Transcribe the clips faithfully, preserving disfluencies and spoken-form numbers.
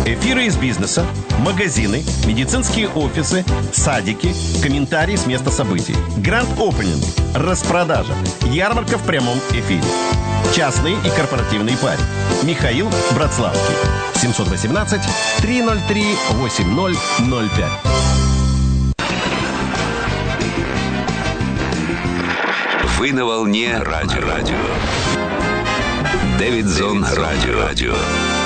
Эфиры из бизнеса, магазины, медицинские офисы, садики, комментарии с места событий. Гранд-опенинг, распродажа, ярмарка в прямом эфире. Частные и корпоративные пари. Михаил Братславский. семь один восемь три ноль три восемь ноль ноль пять. Вы на волне радио. радио. Дэвидсон радио. радио.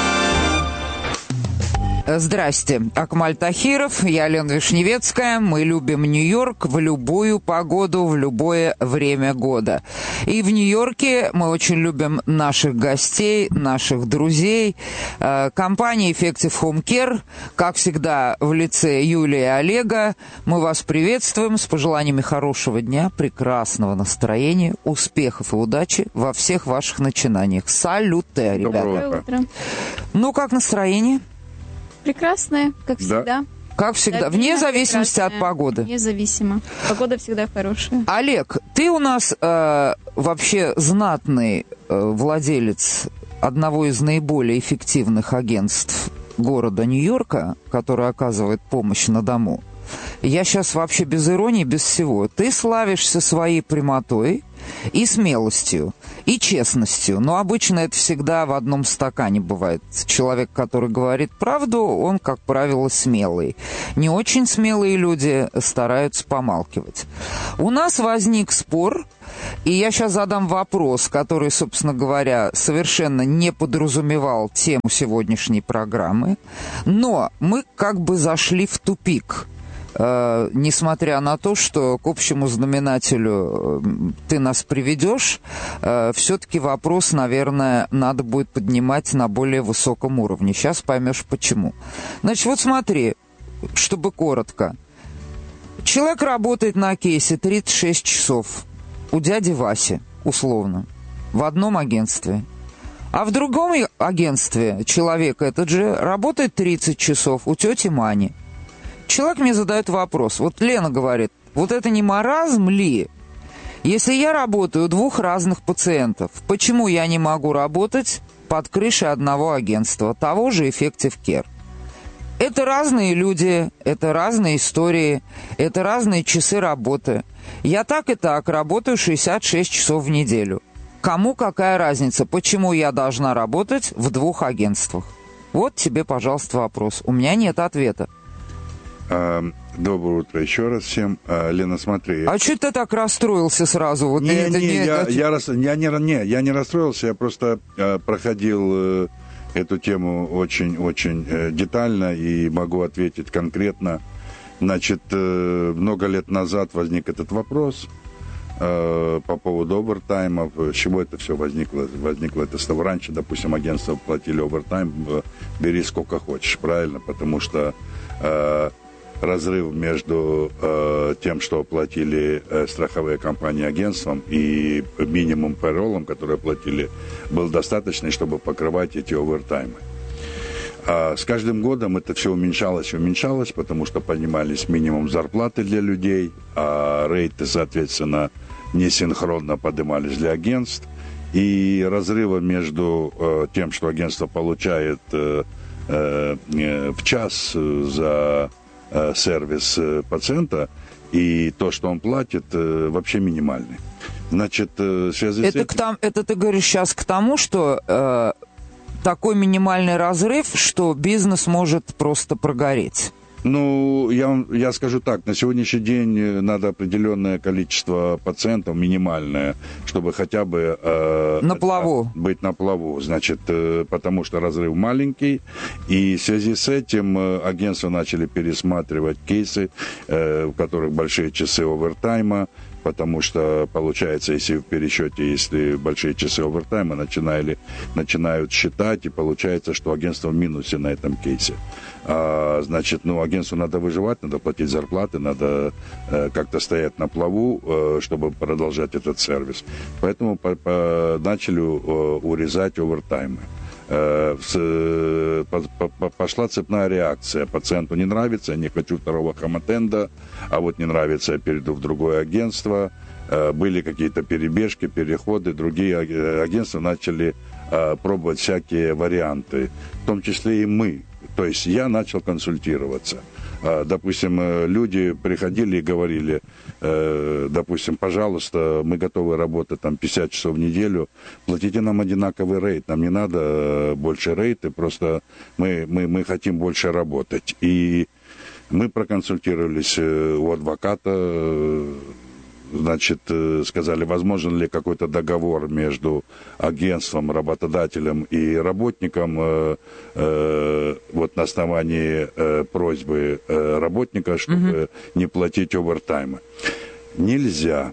Здрасте, Акмаль Тахиров, я Лена Вишневецкая. Мы любим Нью-Йорк в любую погоду, в любое время года. И в Нью-Йорке мы очень любим наших гостей, наших друзей. Компания Effective Home Care, как всегда, в лице Юлии и Олега. Мы вас приветствуем с пожеланиями хорошего дня, прекрасного настроения, успехов и удачи во всех ваших начинаниях. Салюте, ребята. Доброе утро. Ну, как настроение? Прекрасная, как всегда. Да. Как всегда, Да, вне зависимости прекрасная. от погоды. Независимо. Погода всегда хорошая. Олег, ты у нас э, вообще знатный э, владелец одного из наиболее эффективных агентств города Нью-Йорка, которое оказывает помощь на дому. Я сейчас вообще без иронии, без всего. Ты славишься своей прямотой и смелостью, и честностью. Но обычно это всегда в одном стакане бывает. Человек, который говорит правду, он, как правило, смелый. Не очень смелые люди стараются помалкивать. У нас возник спор, и я сейчас задам вопрос, который, собственно говоря, совершенно не подразумевал тему сегодняшней программы. Но мы как бы зашли в тупик. Uh, несмотря на то, что к общему знаменателю uh, ты нас приведешь, uh, все-таки вопрос, наверное, надо будет поднимать на более высоком уровне. Сейчас поймешь, почему. Значит, вот смотри, чтобы коротко. Человек работает на кейсе тридцать шесть часов у дяди Васи, условно, в одном агентстве. А в другом агентстве человек этот же работает тридцать часов у тети Мани. Человек мне задает вопрос. Вот Лена говорит, вот это не маразм ли? Если я работаю у двух разных пациентов, почему я не могу работать под крышей одного агентства, того же Effective Care? Это разные люди, это разные истории, это разные часы работы. Я так и так работаю шестьдесят шесть часов в неделю. Кому какая разница, почему я должна работать в двух агентствах? Вот тебе, пожалуйста, вопрос. У меня нет ответа. Доброе утро еще раз всем. Лена, смотри. А что ты так расстроился сразу? Вот не, это, не, не, я, это... я, рас... я, не, не, я не расстроился, я просто э, проходил э, эту тему очень-очень э, детально и могу ответить конкретно. Значит, э, много лет назад возник этот вопрос э, по поводу овертаймов. С чего это все возникло? Возникло это, что раньше, допустим, агентства платили овертайм, э, бери сколько хочешь, правильно? Потому что э, разрыв между э, тем, что платили э, страховые компании агентствам, и минимум пэролом, который платили, был достаточный, чтобы покрывать эти овертаймы. А с каждым годом это все уменьшалось и уменьшалось, потому что поднимались минимум зарплаты для людей, а рейты, соответственно, несинхронно поднимались для агентств. И разрыва между э, тем, что агентство получает э, э, в час за сервис пациента, и то, что он платит, вообще минимальный. Значит, в связи это, с этим... к там, это ты говоришь сейчас к тому, что э, такой минимальный разрыв, что бизнес может просто прогореть. Ну, я, я скажу так, на сегодняшний день надо определенное количество пациентов, минимальное, чтобы хотя бы... Э, на плаву. Быть на плаву, значит, э, потому что разрыв маленький, и в связи с этим э, агентства начали пересматривать кейсы, э, в которых большие часы овертайма, потому что, получается, если в пересчете, если большие часы овертайма начинали, начинают считать, и получается, что агентство в минусе на этом кейсе. А, значит, ну, агентству надо выживать, надо платить зарплаты, надо э, как-то стоять на плаву, э, чтобы продолжать этот сервис. Поэтому по, по, начали э, урезать овертаймы. Э, с, по, по, пошла цепная реакция. Пациенту не нравится, я не хочу второго хамотенда, а вот не нравится, я перейду в другое агентство. Э, были какие-то перебежки, переходы, другие агентства начали э, пробовать всякие варианты, в том числе и мы. То есть я начал консультироваться. Допустим, люди приходили и говорили, допустим, пожалуйста, мы готовы работать там пятьдесят часов в неделю, платите нам одинаковый рейт, нам не надо больше рейты, просто мы, мы, мы хотим больше работать. И мы проконсультировались у адвоката, значит, сказали, возможен ли какой-то договор между агентством, работодателем и работником, э, э, вот на основании э, просьбы э, работника, чтобы mm-hmm. не платить овертаймы. Нельзя.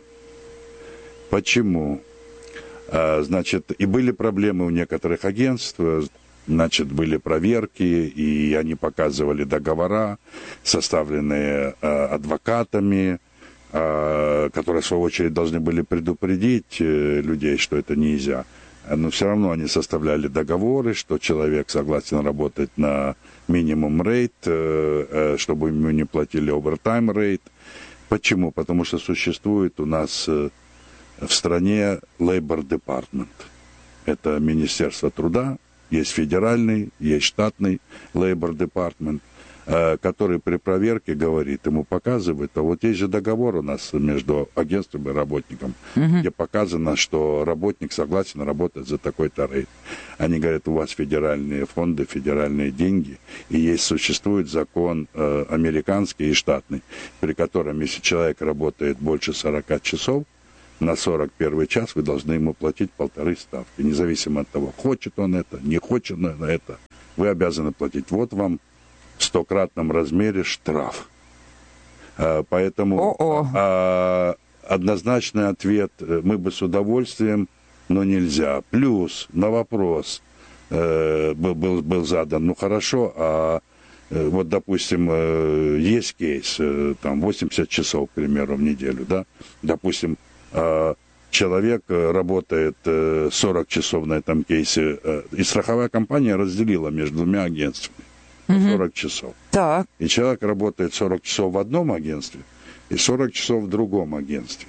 Почему? А, значит, и были проблемы у некоторых агентств. Значит, были проверки, и они показывали договора, составленные э, адвокатами, которые, в свою очередь, должны были предупредить людей, что это нельзя. Но все равно они составляли договоры, что человек согласен работать на минимум рейт, чтобы ему не платили овертайм рейт. Почему? Потому что существует у нас в стране Labor Department. Это Министерство труда, есть федеральный, есть штатный Labor Department, который при проверке говорит, ему показывает, а вот есть же договор у нас между агентством и работником, uh-huh. где показано, что работник согласен работать за такой-то рейт. Они говорят, у вас федеральные фонды, федеральные деньги, и есть, существует закон э, американский и штатный, при котором, если человек работает больше сорока часов, на сорок первый час вы должны ему платить полторы ставки, независимо от того, хочет он это, не хочет он это, вы обязаны платить. Вот вам в стократном размере штраф. А, поэтому а, однозначный ответ мы бы с удовольствием, но нельзя. Плюс на вопрос э, был, был, был задан, ну хорошо, а э, вот, допустим, э, есть кейс, э, там восемьдесят часов, к примеру, в неделю, да, допустим, э, человек работает э, сорок часов на этом кейсе, э, и страховая компания разделила между двумя агентствами. сорок часов. Так. И человек работает сорок часов в одном агентстве и сорок часов в другом агентстве.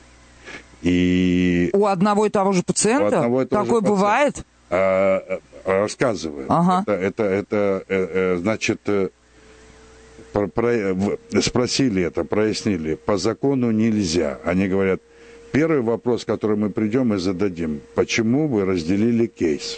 И у одного и того же пациента? Такое же пациента. Бывает? А, рассказываю. Ага. Это, это, это э, э, значит, э, про, про, спросили это, прояснили. По закону нельзя. Они говорят, первый вопрос, который мы придем и зададим, почему вы разделили кейс?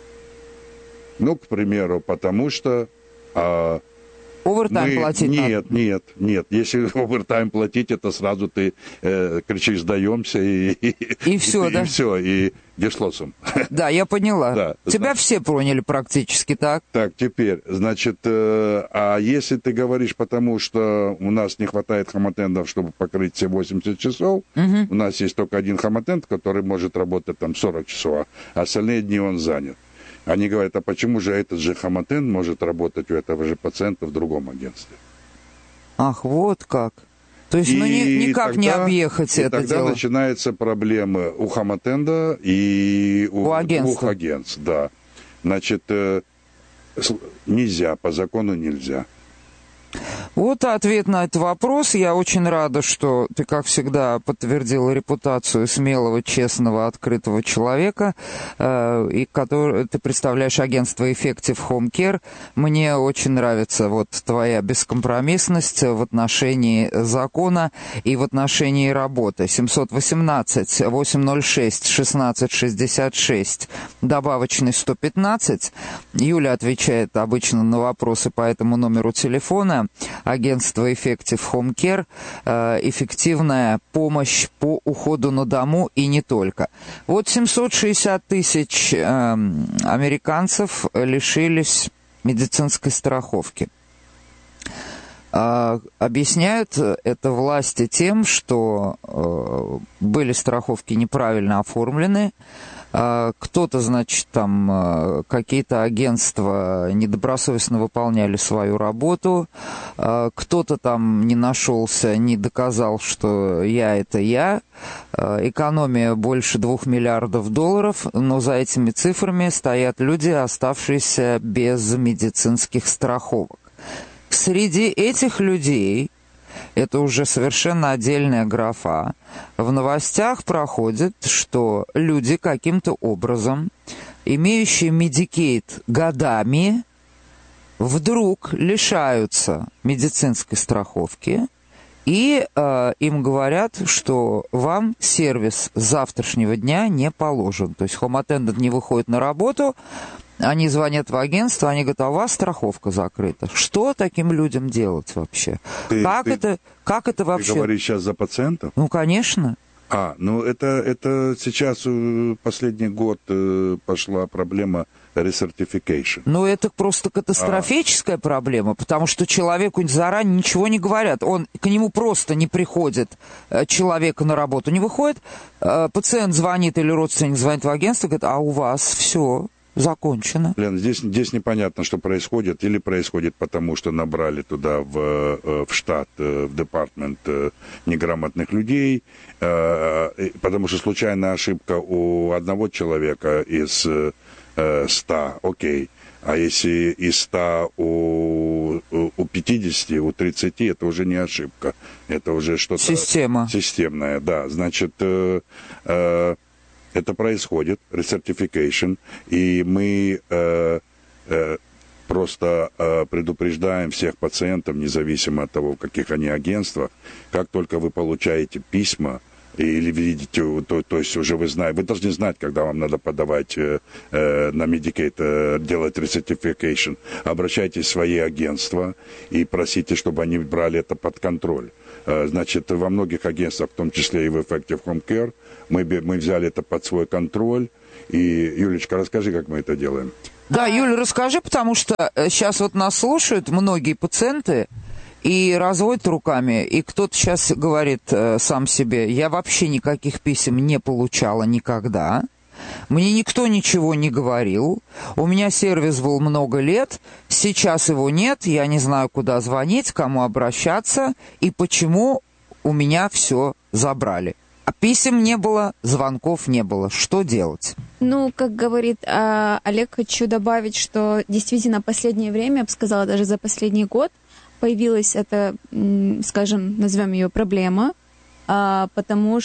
Ну, к примеру, потому что А, овертайм мы... платить Нет, надо. нет, нет. Если овертайм платить, это сразу ты э, кричишь, сдаемся, и, и, и все, и, да? И все, и дешлосом. Да, я поняла. Да, Тебя значит, все поняли практически, так? Так, теперь, значит, э, а если ты говоришь, потому что у нас не хватает хамотендов, чтобы покрыть все восемьдесят часов, угу. У нас есть только один хамотенд, который может работать там сорок часов, а остальные дни он занят. Они говорят, а почему же этот же хамотен может работать у этого же пациента в другом агентстве? Ах, вот как. То есть, и ну, ни, никак тогда, не объехать и это тогда дело. начинаются проблемы у хамотенда и у, у агентства. двух агентств. Да. Значит, э, нельзя, по закону нельзя. Вот ответ на этот вопрос. Я очень рада, что ты, как всегда, подтвердила репутацию смелого, честного, открытого человека, э, и который ты представляешь агентство Effective Home Care. Мне очень нравится вот твоя бескомпромиссность в отношении закона и в отношении работы. семьсот восемнадцать восемьсот шесть шестнадцать шестьдесят шесть, добавочный сто пятнадцать. Юля отвечает обычно на вопросы по этому номеру телефона. Агентство Effective Home Care, э, эффективная помощь по уходу на дому и не только. Вот семьсот шестьдесят тысяч э, американцев лишились медицинской страховки. Э, объясняют это власти тем, что э, были страховки неправильно оформлены. Кто-то, значит, там какие-то агентства недобросовестно выполняли свою работу, кто-то там не нашелся, не доказал, что я — это я. Экономия больше двух миллиардов долларов, но за этими цифрами стоят люди, оставшиеся без медицинских страховок. Среди этих людей, это уже совершенно отдельная графа, в новостях проходит, что люди каким-то образом, имеющие Medicaid годами, вдруг лишаются медицинской страховки, и э, им говорят, что вам сервис с завтрашнего дня не положен. То есть Home Attendant не выходит на работу, они звонят в агентство, они говорят, а у вас страховка закрыта. Что таким людям делать вообще? Ты, как, ты, это, как это вообще? Ты говоришь сейчас за пациентов? Ну, конечно. А, ну это, это сейчас последний год пошла проблема recertification. Ну, это просто катастрофическая а. проблема, потому что человеку заранее ничего не говорят. Он, к нему просто не приходит человек на работу, не выходит, пациент звонит или родственник звонит в агентство, говорит, а у вас все закончено. Лен, здесь, здесь непонятно, что происходит, или происходит потому, что набрали туда в, в штат, в департмент неграмотных людей, потому что случайная ошибка у одного человека из ста, окей, а если из ста у, у пятидесяти, у тридцати, это уже не ошибка, это уже что-то... Система. Системное, да, значит... Э, э, это происходит, recertification, и мы э, э, просто э, предупреждаем всех пациентов, независимо от того, в каких они агентствах, как только вы получаете письма, или видите, то, то есть уже вы знаете, вы должны знать, когда вам надо подавать э, э, на Medicaid, э, делать recertification, обращайтесь в свои агентства и просите, чтобы они брали это под контроль. Э, значит, во многих агентствах, в том числе и в Effective Home Care, мы, мы взяли это под свой контроль. И, Юлечка, расскажи, как мы это делаем. Да, Юля, расскажи, потому что сейчас вот нас слушают многие пациенты, и разводят руками, и кто-то сейчас говорит э, сам себе, я вообще никаких писем не получала никогда, мне никто ничего не говорил, у меня сервис был много лет, сейчас его нет, я не знаю, куда звонить, кому обращаться, и почему у меня все забрали. А писем не было, звонков не было. Что делать? Ну, как говорит э, Олег, хочу добавить, что действительно последнее время, я бы сказала, даже за последний год, появилась эта, скажем, назовем ее проблема, потому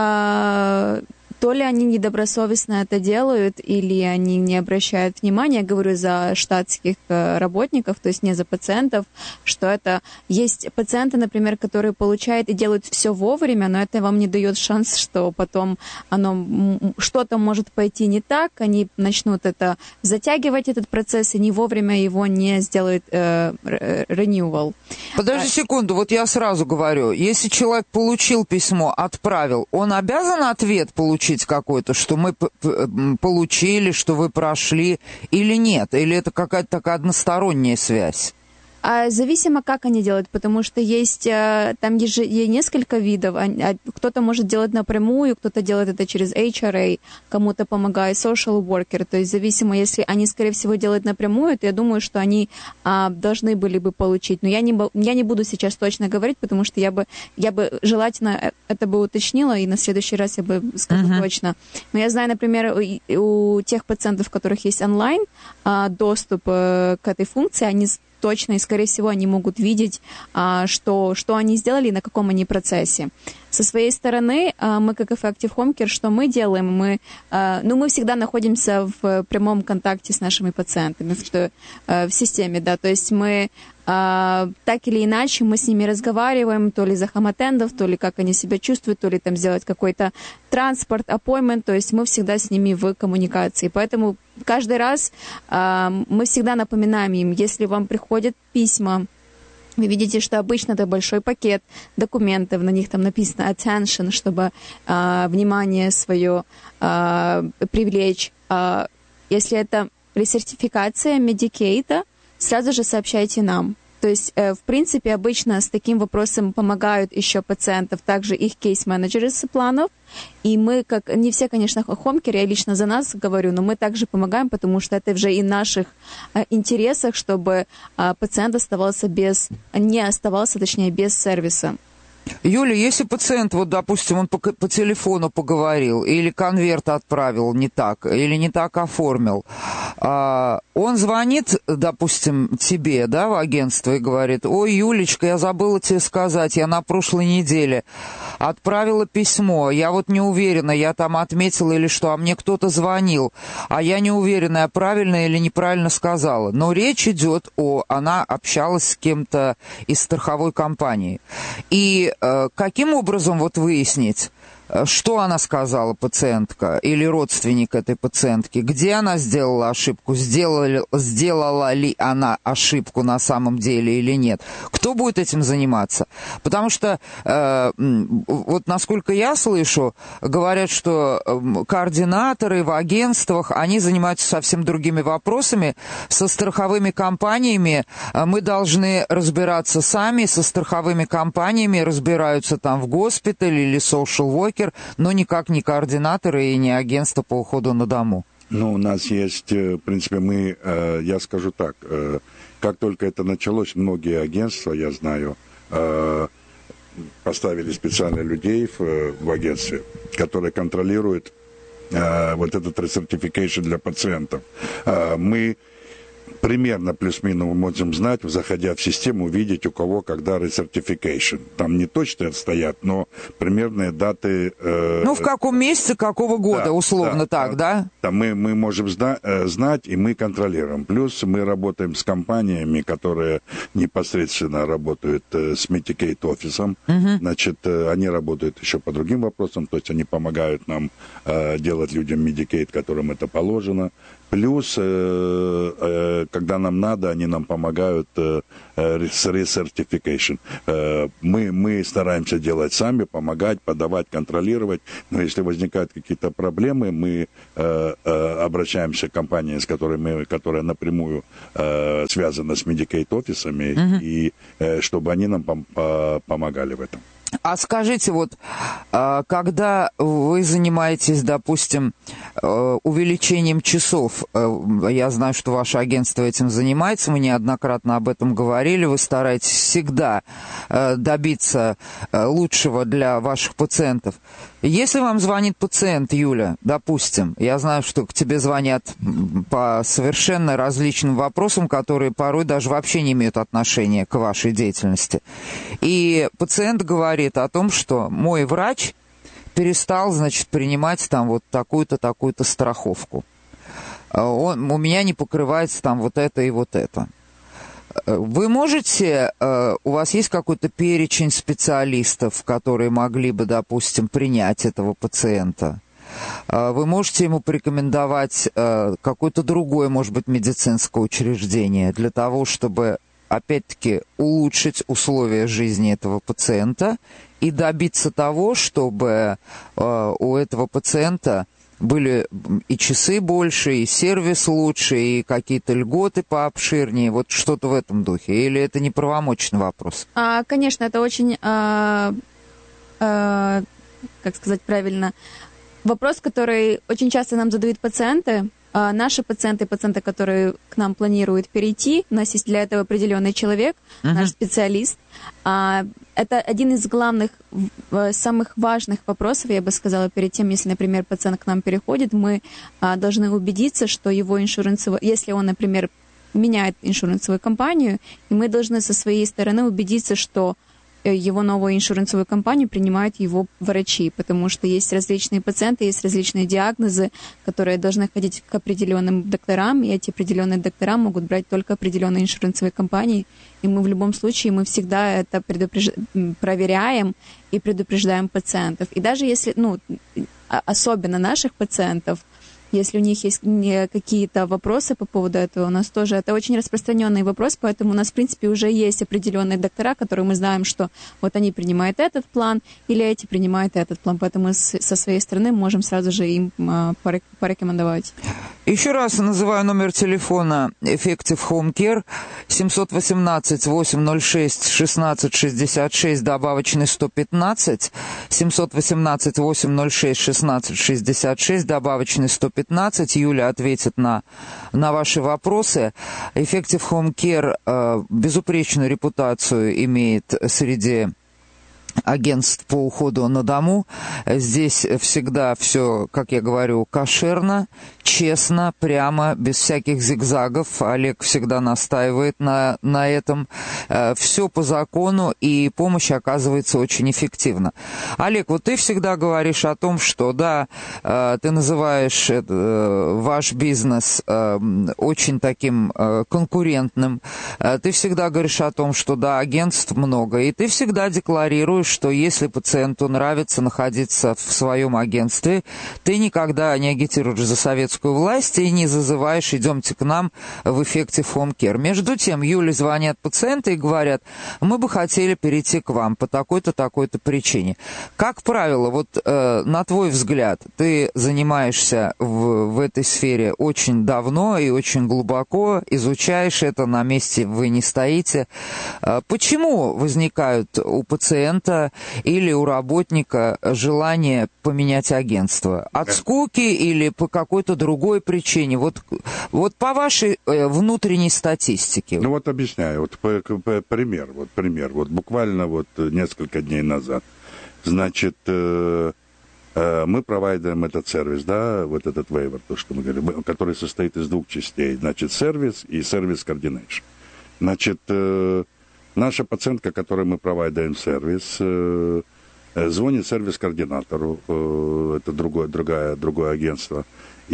что то ли они недобросовестно это делают, или они не обращают внимания, я говорю за штатских работников, то есть не за пациентов, что это есть пациенты, например, которые получают и делают все вовремя, но это вам не дает шанс, что потом оно что-то может пойти не так, они начнут это затягивать, этот процесс, и не вовремя его не сделают э, renewal. Подожди секунду, вот я сразу говорю, если человек получил письмо, отправил, он обязан ответ получить какой-то, что мы получили, что вы прошли, или нет? Или это какая-то такая односторонняя связь? А зависимо, как они делают, потому что есть там есть несколько видов. Кто-то может делать напрямую, кто-то делает это через эйч ар эй, кому-то помогает social worker. То есть зависимо, если они, скорее всего, делают напрямую, то я думаю, что они а, должны были бы получить. Но я не, я не буду сейчас точно говорить, потому что я бы, я бы желательно это бы уточнила, и на следующий раз я бы скажу uh-huh. точно. Но я знаю, например, у, у тех пациентов, у которых есть онлайн а, доступ а, к этой функции, они точно, и, скорее всего, они могут видеть, что, что они сделали и на каком они процессе. Со своей стороны, мы, как Effective Home Care, что мы делаем? Мы, ну, мы всегда находимся в прямом контакте с нашими пациентами, в, в системе, да, то есть мы так или иначе мы с ними разговариваем, то ли за хом-аттендов, то ли как они себя чувствуют, то ли там сделать какой-то транспорт, appointment, то есть мы всегда с ними в коммуникации. Поэтому каждый раз мы всегда напоминаем им, если вам приходят письма, вы видите, что обычно это большой пакет документов, на них там написано attention, чтобы э, внимание свое э, привлечь. Э, если это ресертификация Medicaid, сразу же сообщайте нам. То есть, э, в принципе, обычно с таким вопросом помогают еще пациентов, также их кейс-менеджеры с планов. И мы, как не все, конечно, хомкеры, я лично за нас говорю, но мы также помогаем, потому что это уже и в наших э, интересах, чтобы э, пациент оставался без, не оставался, точнее, без сервиса. Юля, если пациент, вот, допустим, он по, по телефону поговорил, или конверт отправил не так, или не так оформил, а, он звонит, допустим, тебе, да, в агентство и говорит: ой, Юлечка, я забыла тебе сказать, я на прошлой неделе отправила письмо, я вот не уверена, я там отметила или что, а мне кто-то звонил, а я не уверена, я правильно или неправильно сказала. Но речь идет о... Она общалась с кем-то из страховой компании. И э, каким образом вот выяснить, что она сказала, пациентка или родственник этой пациентки, где она сделала ошибку, сделала, сделала ли она ошибку на самом деле или нет, кто будет этим заниматься? Потому что, э, вот насколько я слышу, говорят, что координаторы в агентствах, они занимаются совсем другими вопросами. Со страховыми компаниями мы должны разбираться сами, со страховыми компаниями разбираются там в госпитале или social worker, но никак не координаторы и не агентство по уходу на дому. Ну, у нас есть, в принципе, мы, я скажу так, как только это началось, многие агентства, я знаю, поставили специальных людей в, в агентстве, которые контролируют вот этот ресертификейшн для пациентов. Мы примерно плюс-минус можем знать, заходя в систему, видеть, у кого когда ресертификейшн. Там не точно стоят, но примерные даты... Э, ну, в каком месяце, какого года, да, условно да, так, да? Да, мы, мы можем зна- знать, и мы контролируем. Плюс мы работаем с компаниями, которые непосредственно работают э, с Medicaid-офисом. Угу. Значит, э, они работают еще по другим вопросам, то есть они помогают нам э, делать людям Medicaid, которым это положено. Плюс, э, э, когда нам надо, они нам помогают э, э, с ресертификейшн. Э, мы, мы стараемся делать сами, помогать, подавать, контролировать. Но если возникают какие-то проблемы, мы э, э, обращаемся к компании, с которой мы, которая напрямую э, связана с Medicaid-офисами, uh-huh. и э, чтобы они нам пом- по- помогали в этом. А скажите, вот, когда вы занимаетесь, допустим, увеличением часов, я знаю, что ваше агентство этим занимается, мы неоднократно об этом говорили, вы стараетесь всегда добиться лучшего для ваших пациентов. Если вам звонит пациент, Юля, допустим, я знаю, что к тебе звонят по совершенно различным вопросам, которые порой даже вообще не имеют отношения к вашей деятельности. И пациент говорит о том, что мой врач перестал, значит, принимать там вот такую-то, такую-то страховку. Он, у меня не покрывается там вот это и вот это. Вы можете, у вас есть какой-то перечень специалистов, которые могли бы, допустим, принять этого пациента? Вы можете ему порекомендовать какое-то другое, может быть, медицинское учреждение для того, чтобы, опять-таки, улучшить условия жизни этого пациента и добиться того, чтобы у этого пациента были и часы больше, и сервис лучше, и какие-то льготы пообширнее, вот что-то в этом духе? Или это не правомочный вопрос? А, конечно, это очень, а, а, как сказать правильно, вопрос, который очень часто нам задают пациенты. А наши пациенты, пациенты, которые к нам планируют перейти, у нас есть для этого определенный человек, uh-huh. наш специалист. А, это один из главных, самых важных вопросов, я бы сказала, перед тем, если, например, пациент к нам переходит, мы а, должны убедиться, что его иншурансовый, если он, например, меняет иншурансовую компанию, и мы должны со своей стороны убедиться, что его новую иншурансовую компанию принимают его врачи, потому что есть различные пациенты, есть различные диагнозы, которые должны ходить к определенным докторам, и эти определенные доктора могут брать только определенные иншурансовые компании, и мы в любом случае, мы всегда это предупреж... проверяем и предупреждаем пациентов. И даже если, ну, особенно наших пациентов, если у них есть какие-то вопросы по поводу этого, у нас тоже это очень распространенный вопрос, поэтому у нас, в принципе, уже есть определенные доктора, которые мы знаем, что вот они принимают этот план, или эти принимают этот план, поэтому мы со своей стороны можем сразу же им порекомендовать. Еще раз называю номер телефона Effective Home Care семь один восемь восемь ноль шесть шестнадцать шестьдесят шесть, добавочный сто пятнадцать, семь один восемь восемь ноль шесть шестнадцать шестьдесят шесть, добавочный сто пятнадцать. Юля ответит на, на ваши вопросы. Effective Home Care э, безупречную репутацию имеет среди агентств по уходу на дому. Здесь всегда все, как я говорю, кошерно, честно, прямо, без всяких зигзагов. Олег всегда настаивает на, на этом. Все по закону, и помощь оказывается очень эффективна. Олег, вот ты всегда говоришь о том, что, да, ты называешь ваш бизнес очень таким конкурентным. Ты всегда говоришь о том, что, да, агентств много, и ты всегда декларируешь, что если пациенту нравится находиться в своем агентстве, ты никогда не агитируешь за советскую власть и не зазываешь «идемте к нам» в эффекте Home Care. Между тем, Юле звонят пациенты и говорят: мы бы хотели перейти к вам по такой-то, такой-то причине. Как правило, вот э, на твой взгляд, ты занимаешься в, в этой сфере очень давно и очень глубоко, изучаешь это, на месте вы не стоите. Э, почему возникают у пациента или у работника желание поменять агентство? От скуки или по какой-то другой причине? Вот, вот по вашей э, внутренней статистике. Ну вот объясняю. Вот по, по, пример. Вот пример. Вот буквально вот несколько дней назад. Значит, э, э, мы провайдерим этот сервис, да, вот этот вейвер, то, что мы говорим, который состоит из двух частей. Значит, сервис и сервис координейшн. Значит, э, наша пациентка, которой мы провайдаем сервис, э, звонит сервис-координатору, э, это другое, другое, другое агентство,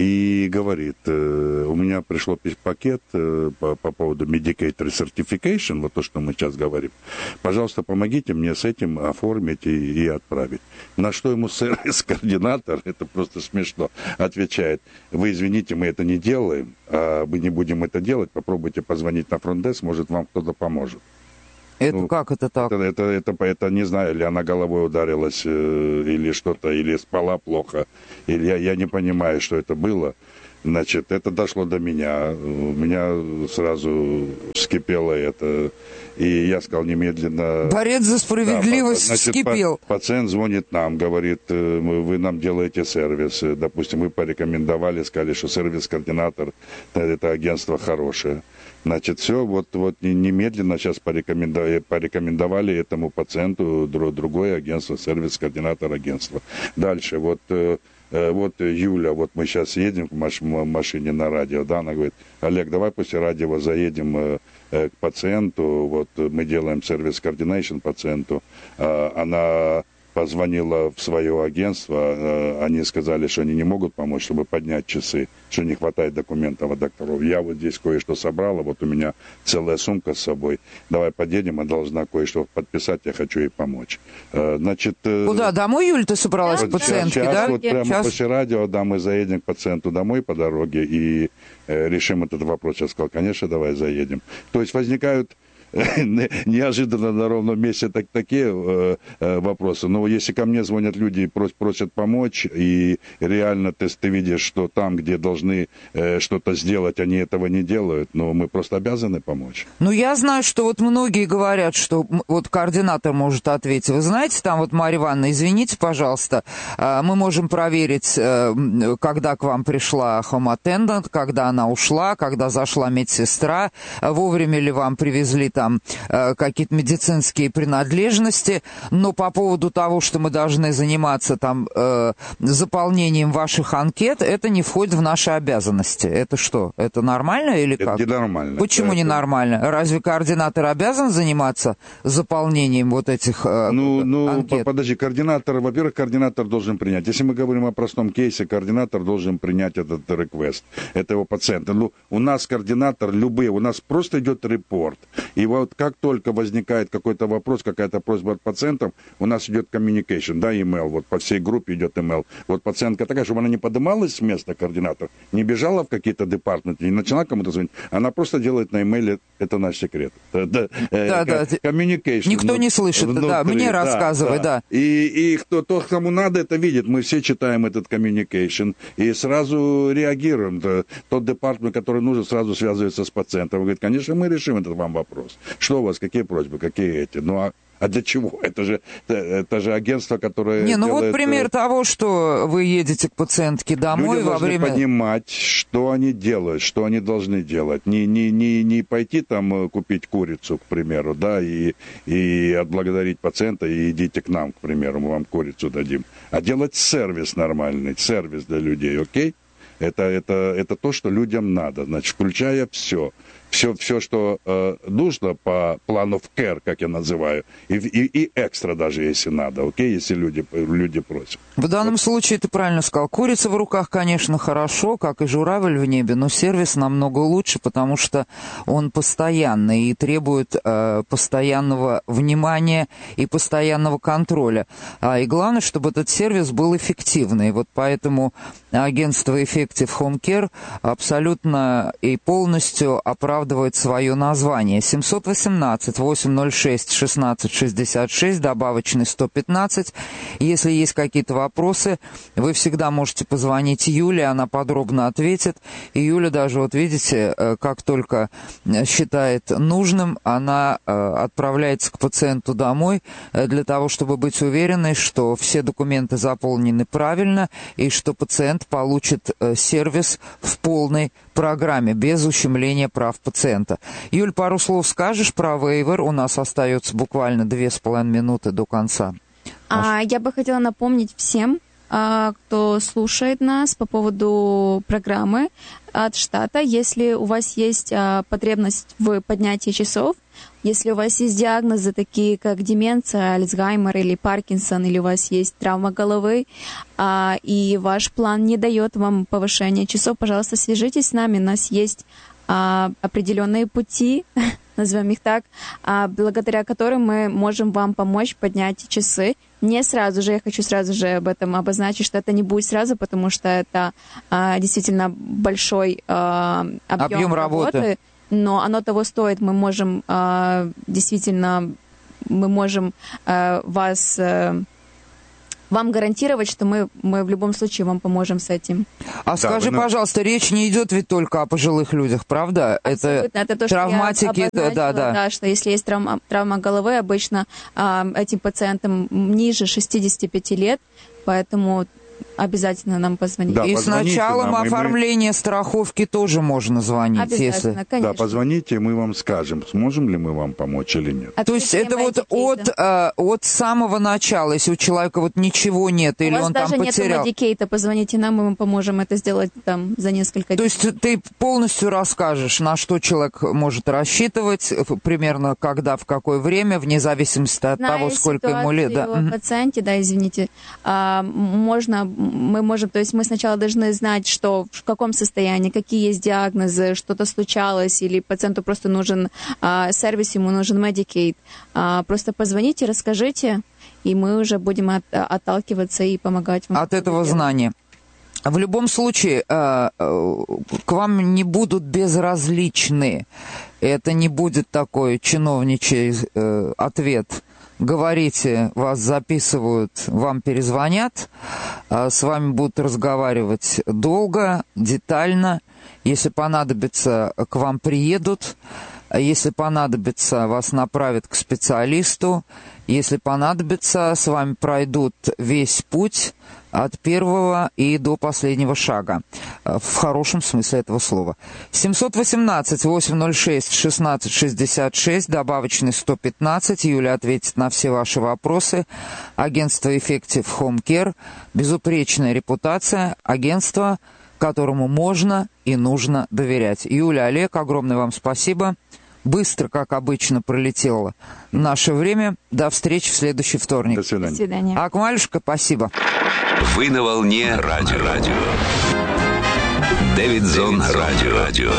и говорит: э, у меня пришло пакет э, по, по поводу Medicaid Recertification, вот то, что мы сейчас говорим. Пожалуйста, помогите мне с этим оформить и, и отправить. На что ему сервис-координатор, это просто смешно, отвечает: вы извините, мы это не делаем, а мы не будем это делать, попробуйте позвонить на фронт-деск, может, вам кто-то поможет. Это ну, как это так? Это, это, это, это не знаю, или она головой ударилась, э, или что-то, или спала плохо, или я, я не понимаю, что это было. Значит, это дошло до меня. У меня сразу вскипело это. И я сказал немедленно... Борец за справедливость, да, значит, вскипел. Пациент звонит нам, говорит: вы нам делаете сервис. Допустим, мы порекомендовали, сказали, что сервис-координатор, это агентство хорошее. Значит, все, вот, вот немедленно сейчас порекомендовали, порекомендовали этому пациенту другое агентство, сервис-координатор агентства. Дальше, вот... Вот Юля, вот мы сейчас едем в машине на радио, да, она говорит: Олег, давай после радио заедем к пациенту, вот мы делаем сервис-координейшн пациенту. Она позвонила в свое агентство, они сказали, что они не могут помочь, чтобы поднять часы, что не хватает документов от докторов. Я вот здесь кое-что собрала, вот у меня целая сумка с собой. Давай подъедем, она должна кое-что подписать, я хочу ей помочь. Значит... Куда? Домой, Юль, ты собралась вот к пациентке, сейчас, да? Вот прямо сейчас... после радио, да, мы заедем к пациенту домой по дороге и э, решим этот вопрос. Я сказал: конечно, давай заедем. То есть возникают неожиданно на ровном месте так, такие э, э, вопросы. Но если ко мне звонят люди и просят, просят помочь, и реально ты, ты видишь, что там, где должны э, что-то сделать, они этого не делают, но мы просто обязаны помочь. Ну, я знаю, что вот многие говорят, что вот координатор может ответить. Вы знаете, там вот, Марья Ивановна, извините, пожалуйста, мы можем проверить, когда к вам пришла home attendant, когда она ушла, когда зашла медсестра, вовремя ли вам привезли там э, какие-то медицинские принадлежности, но по поводу того, что мы должны заниматься там э, заполнением ваших анкет, это не входит в наши обязанности. Это что? Это нормально или как? Это ненормально. Почему это... ненормально? Разве координатор обязан заниматься заполнением вот этих э, ну, ну, анкет? Подожди, координатор, во-первых, координатор должен принять. Если мы говорим о простом кейсе, координатор должен принять этот реквест, этого пациента. Ну, у нас координатор любые, у нас просто идет репорт. И вот как только возникает какой-то вопрос, какая-то просьба от пациентов, у нас идет communication, да, email, вот по всей группе идет email. Вот пациентка такая, чтобы она не поднималась с места, координатор, не бежала в какие-то департаменты, не начала кому-то звонить, она просто делает на имейле, это наш секрет. Да, да, да. Communication. Никто не слышит, внутри, да, мне да, рассказывай, да. да. И, и кто, то, кому надо, это видит. Мы все читаем этот communication и сразу реагируем. Тот департамент, который нужен, сразу связывается с пациентом. Говорит: конечно, мы решим этот вам вопрос. Что у вас, какие просьбы, какие эти? Ну, а, А для чего? Это же, это же агентство, которое Не, ну делает... вот пример того, что вы едете к пациентке домой Люди во должны время... понимать, что они делают, что они должны делать. Не, не, не, не пойти там купить курицу, к примеру, да, и, и отблагодарить пациента, и идите к нам, к примеру, мы вам курицу дадим. А делать сервис нормальный, сервис для людей, окей? Это, это, это то, что людям надо, значит, включая все. Все, все, что э, нужно по плану в care, как я называю, и, и, и экстра даже, если надо, окей, если люди, люди просят. В данном вот. случае ты правильно сказал. Курица в руках, конечно, хорошо, как и журавль в небе, но сервис намного лучше, потому что он постоянный и требует э, постоянного внимания и постоянного контроля. А, и главное, чтобы этот сервис был эффективный. Вот поэтому агентство Effective Home Care абсолютно и полностью оправдывает свое название. семь один восемь восемь ноль шесть шестнадцать шестьдесят шесть, добавочный сто пятнадцать. Если есть какие-то вопросы, вы всегда можете позвонить Юле, она подробно ответит. И Юля даже, вот видите, как только считает нужным, она отправляется к пациенту домой для того, чтобы быть уверенной, что все документы заполнены правильно и что пациент получит сервис в полной программе, без ущемления прав пациента. Юль, пару слов скажешь про вейвер? У нас остается буквально две с половиной минуты до конца. А, я бы хотела напомнить всем, а, кто слушает нас по поводу программы от штата. Если у вас есть а, потребность в поднятии часов, если у вас есть диагнозы такие, как деменция, Альцгеймер или Паркинсон, или у вас есть травма головы, а, и ваш план не дает вам повышения часов, пожалуйста, свяжитесь с нами. У нас есть а, определенные пути, назовем их так, а, благодаря которым мы можем вам помочь поднять часы. Не сразу же, я хочу сразу же об этом обозначить, что это не будет сразу, потому что это а, действительно большой а, объем, объем работы. работы. Но оно того стоит. Мы можем э, действительно, мы можем э, вас, э, вам гарантировать, что мы, мы в любом случае вам поможем с этим. А да, скажи, вы... пожалуйста, речь не идет ведь только о пожилых людях, правда? Абсолютно. Это, это то, травматики, это, да, да. да, что если есть травма, травма головы, обычно э, этим пациентам ниже шестидесяти пяти лет, поэтому обязательно нам позвонить. Да, и с началом нам, оформления мы... страховки тоже можно звонить. Обязательно, если... конечно. Да, позвоните, мы вам скажем, сможем ли мы вам помочь или нет. То есть это вот от, э, от самого начала, если у человека вот ничего нет, у или он там потерял... У вас даже нет медикейта, позвоните нам, мы вам поможем это сделать там за несколько дней. То есть ты полностью расскажешь, на что человек может рассчитывать, примерно когда, в какое время, вне зависимости от Зная того, сколько ему лет. Да. О пациенте, да, извините, а, можно... Мы можем, то есть мы сначала должны знать, что в каком состоянии, какие есть диагнозы, что-то случалось, или пациенту просто нужен а, сервис, ему нужен Medicaid. А, просто позвоните, расскажите, и мы уже будем от, отталкиваться и помогать вам. От этого делать. Знания. В любом случае, э, э, к вам не будут безразличны. Это не будет такой чиновничий э, ответ. Говорите, вас записывают, вам перезвонят, с вами будут разговаривать долго, детально. Если понадобится, к вам приедут. Если понадобится, вас направят к специалисту. Если понадобится, с вами пройдут весь путь от первого и до последнего шага. В хорошем смысле этого слова. семь один восемь восемь ноль шесть шестнадцать шестьдесят шесть, добавочный сто пятнадцать. Юля ответит на все ваши вопросы. Агентство Effective Home Care. Безупречная репутация. Агентство, которому можно и нужно доверять. Юля, Олег, огромное вам спасибо. Быстро, как обычно, пролетело наше время. До встречи в следующий вторник. До свидания. До свидания. Акмалюшка, спасибо. Вы на волне радио. радио. Дэвид Зон радио. радио.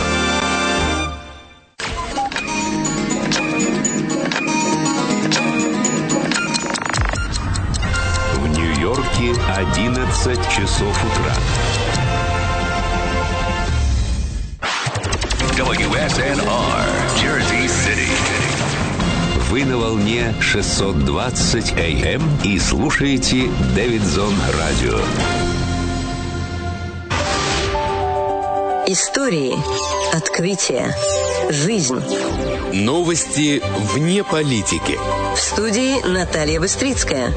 В Нью-Йорке одиннадцать часов утра. дабл ю эс эн ар, Jersey City. Вы на волне шестьсот двадцать эй эм и слушаете Дэвид Зон радио. Истории, открытия, жизнь. Новости вне политики. В студии Наталья Быстрицкая.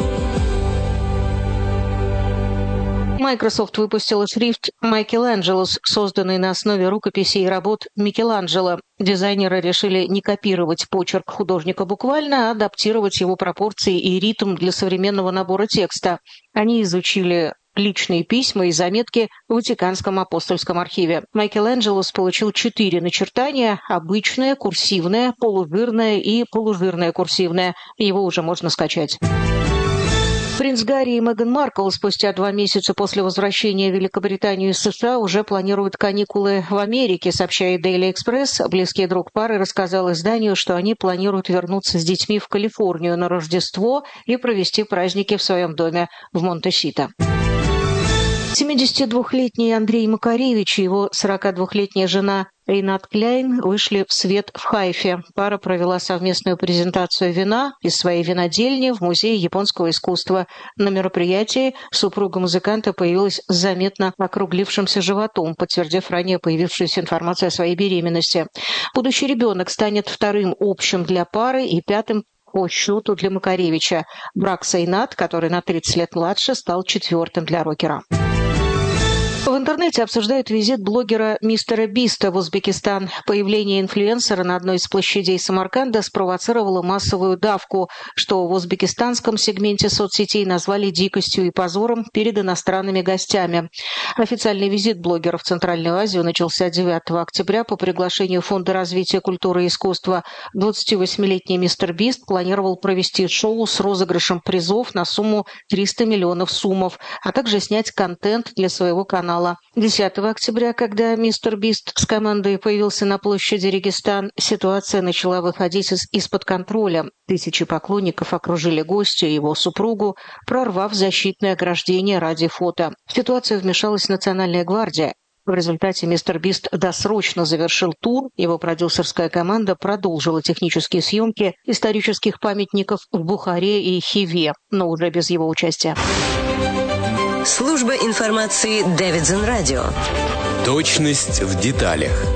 Microsoft выпустила шрифт Michelangelo's, созданный на основе рукописей и работ Микеланджело. Дизайнеры решили не копировать почерк художника буквально, а адаптировать его пропорции и ритм для современного набора текста. Они изучили личные письма и заметки в Ватиканском апостольском архиве. Микеланджело получил четыре начертания – обычное, курсивное, полужирное и полужирное курсивное. Его уже можно скачать. Принц Гарри и Меган Маркл спустя два месяца после возвращения в Великобританию из США уже планируют каникулы в Америке, сообщает Daily Express. Близкий друг пары рассказал изданию, что они планируют вернуться с детьми в Калифорнию на Рождество и провести праздники в своем доме в Монте-Сито. семидесятидвухлетний Андрей Макаревич и его сорокадвухлетняя жена Ринат Кляйн вышли в свет в Хайфе. Пара провела совместную презентацию вина из своей винодельни в Музее японского искусства. На мероприятии супруга музыканта появилась с заметно округлившимся животом, подтвердив ранее появившуюся информацию о своей беременности. Будущий ребенок станет вторым общим для пары и пятым по счету для Макаревича. Брак с Ринат, который на тридцать лет младше, стал четвертым для рокера. В интернете обсуждают визит блогера мистера Биста в Узбекистан. Появление инфлюенсера на одной из площадей Самарканда спровоцировало массовую давку, что в узбекистанском сегменте соцсетей назвали дикостью и позором перед иностранными гостями. Официальный визит блогера в Центральную Азию начался девятого октября по приглашению Фонда развития культуры и искусства. двадцативосьмилетний мистер Бист планировал провести шоу с розыгрышем призов на сумму триста миллионов сумов, а также снять контент для своего канала. десятого октября, когда мистер Бист с командой появился на площади Регистан, ситуация начала выходить из- из-под контроля. Тысячи поклонников окружили гостя и его супругу, прорвав защитное ограждение ради фото. В ситуацию вмешалась Национальная гвардия. В результате мистер Бист досрочно завершил тур, его продюсерская команда продолжила технические съемки исторических памятников в Бухаре и Хиве, но уже без его участия. Служба информации Davidson Radio. Точность в деталях.